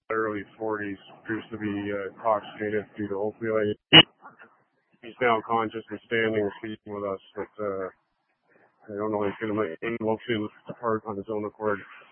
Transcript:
early 40s, appears to be intoxicated due to opioid. He's now conscious and standing and speaking with us, but I don't know if he's going to be able to depart on his own accord.